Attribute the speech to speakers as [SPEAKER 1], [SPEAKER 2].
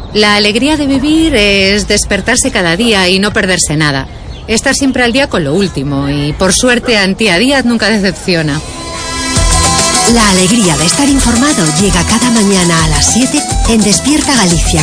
[SPEAKER 1] La alegría de vivir es despertarse cada día y no perderse nada. Estar siempre al día con lo último y, por suerte, Antía Díaz nunca decepciona.
[SPEAKER 2] La alegría de estar informado llega cada mañana a las 7 en Despierta Galicia.